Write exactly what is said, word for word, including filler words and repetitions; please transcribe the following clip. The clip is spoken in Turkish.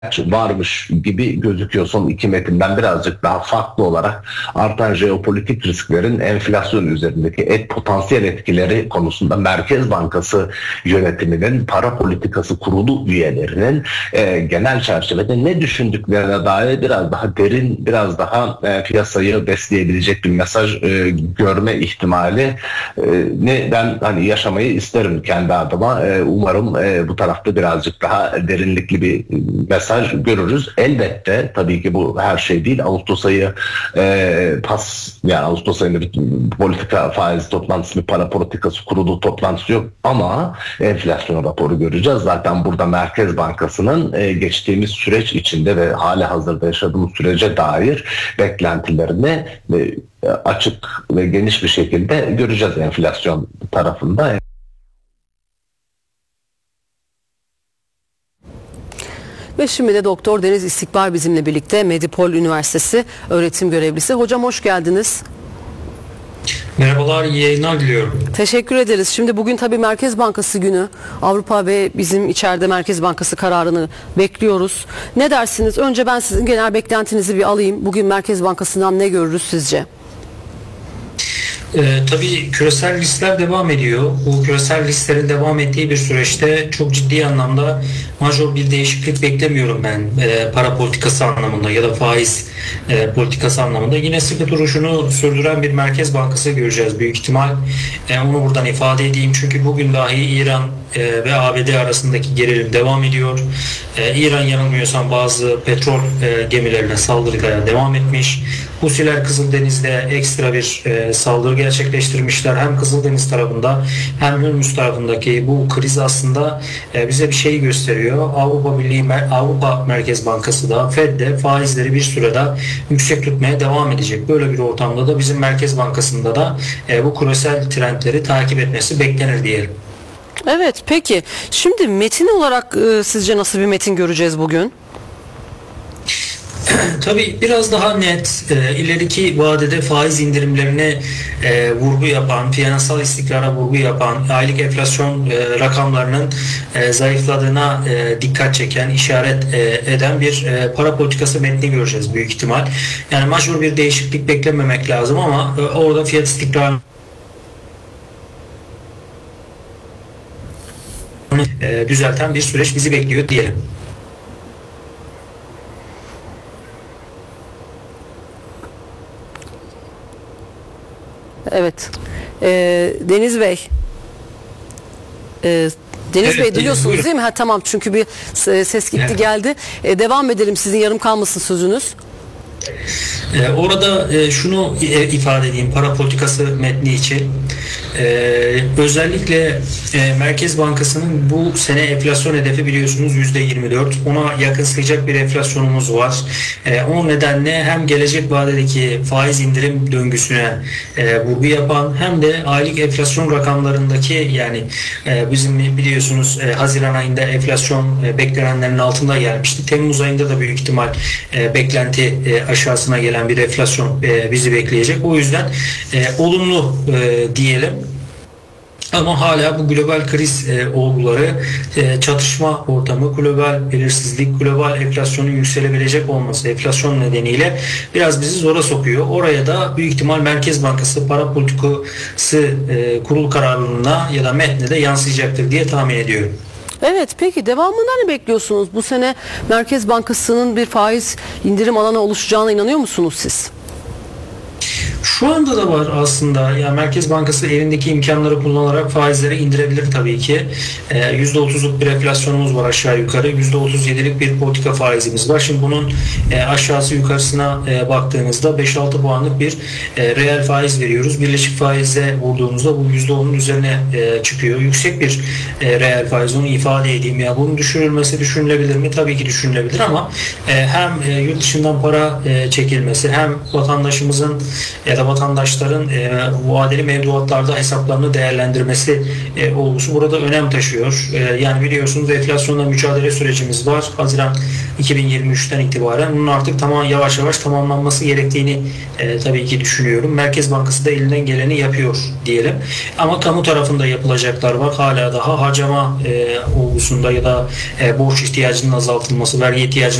varmış gibi gözüküyor. Son iki metinden birazcık daha farklı olarak artan jeopolitik risklerin enflasyon üzerindeki et potansiyel etkileri konusunda Merkez Bankası yönetiminin, para politikası kurulu üyelerinin e, genel çerçevede ne düşündüklerine dair biraz daha derin, biraz daha e, piyasayı besleyebilecek bir mesaj e, görme ihtimali e, ne ben hani yaşamayı isterim kendi adıma. E, umarım e, bu tarafta birazcık daha derinlikli bir mesaj görürüz. Elbette tabii ki bu her şey değil. Ağustos ayı e, pas yani Ağustos ayında bir politika faiz toplantısı, bir para politikası kurulu toplantısı yok ama enflasyon raporu göreceğiz. Zaten burada Merkez Bankası'nın e, geçtiğimiz süreç içinde ve hali hazırda yaşadığımız sürece dair beklentilerini e, açık ve geniş bir şekilde göreceğiz enflasyon tarafında. Ve şimdi de Doktor Deniz İstikbar bizimle birlikte, Medipol Üniversitesi öğretim görevlisi. Hocam hoş geldiniz. Merhabalar, iyi yayınlar diliyorum. Teşekkür ederiz. Şimdi bugün tabii Merkez Bankası günü. Avrupa ve bizim içeride Merkez Bankası kararını bekliyoruz. Ne dersiniz? Önce ben sizin genel beklentinizi bir alayım. Bugün Merkez Bankası'ndan ne görürüz sizce? Ee, tabii küresel riskler devam ediyor. Bu küresel risklerin devam ettiği bir süreçte çok ciddi anlamda majör bir değişiklik beklemiyorum ben e, para politikası anlamında ya da faiz e, politikası anlamında. Yine sıkı duruşunu sürdüren bir Merkez Bankası göreceğiz büyük ihtimal. E, onu buradan ifade edeyim çünkü bugün dahi İran e, ve A B D arasındaki gerilim devam ediyor. E, İran yanılmıyorsam bazı petrol e, gemilerine saldırıya devam etmiş. Husiler Kızıldeniz'de ekstra bir e, saldırı gerçekleştirmişler. Hem Kızıldeniz tarafında hem Hürmüz tarafındaki bu kriz aslında e, bize bir şey gösteriyor. Avrupa Birliği, Avrupa Merkez Bankası da Fed de faizleri bir sürede yüksek tutmaya devam edecek. Böyle bir ortamda da bizim Merkez Bankası'nda da e, bu küresel trendleri takip etmesi beklenir diyelim. Evet, peki. Şimdi metin olarak e, sizce nasıl bir metin göreceğiz bugün? Tabii biraz daha net, e, ileriki vadede faiz indirimlerine e, vurgu yapan, finansal istikrara vurgu yapan, aylık enflasyon e, rakamlarının e, zayıfladığına e, dikkat çeken, işaret e, eden bir e, para politikası metni göreceğiz büyük ihtimal. Yani majör bir değişiklik beklememek lazım ama e, orada fiyat istikrarı e, düzelten bir süreç bizi bekliyor diyelim. Evet. Ee, Deniz Bey. Ee, Deniz evet, Bey duyuyorsunuz buyurun. Değil mi? Ha, tamam, çünkü bir ses gitti evet. geldi. Ee, devam edelim, sizin yarım kalmasın sözünüz. Ee, orada e, şunu e, ifade edeyim para politikası metni için. Ee, özellikle e, Merkez Bankası'nın bu sene enflasyon hedefi biliyorsunuz yüzde yirmi dört. Ona yakınsayacak bir enflasyonumuz var. E, o nedenle hem gelecek vadedeki faiz indirim döngüsüne e, vurgu yapan hem de aylık enflasyon rakamlarındaki yani e, bizim biliyorsunuz e, Haziran ayında enflasyon e, beklenenlerin altında gelmişti. Temmuz ayında da büyük ihtimal e, beklenti e, aşağısına gelen bir enflasyon e, bizi bekleyecek. O yüzden e, olumlu e, diyelim. Ama hala bu global kriz e, olguları, e, çatışma ortamı, global belirsizlik, global enflasyonun yükselebilecek olması, enflasyon nedeniyle biraz bizi zora sokuyor. Oraya da büyük ihtimal Merkez Bankası para politikası e, kurul kararına ya da metne de yansıyacaktır diye tahmin ediyorum. Evet, peki devamında ne bekliyorsunuz? Bu sene Merkez Bankası'nın bir faiz indirim alanı oluşacağına inanıyor musunuz siz? Şu anda da var aslında. Yani Merkez Bankası elindeki imkanları kullanarak faizleri indirebilir tabii ki. E, yüzde otuzluk bir enflasyonumuz var aşağı yukarı. yüzde otuz yedilik bir politika faizimiz var. Şimdi bunun e, aşağısı yukarısına e, baktığınızda beş altı puanlık bir e, reel faiz veriyoruz. Birleşik faize vurduğumuzda bu yüzde onun üzerine e, çıkıyor. Yüksek bir e, reel faiz, onu ifade edeyim. Ya bunun düşürülmesi düşünülebilir mi? Tabii ki düşünülebilir ama e, hem e, yurt dışından para e, çekilmesi hem vatandaşımızın ya da vatandaşların e, vadeli mevduatlarda hesaplarını değerlendirmesi e, olgusu burada önem taşıyor. E, yani biliyorsunuz enflasyonla mücadele sürecimiz var. Haziran iki bin yirmi üçten itibaren bunun artık tamam yavaş yavaş tamamlanması gerektiğini e, tabii ki düşünüyorum. Merkez Bankası da elinden geleni yapıyor diyelim. Ama kamu tarafında yapılacaklar var. Hala daha harcama e, olgusunda ya da e, borç ihtiyacının azaltılması, vergi ihtiyacının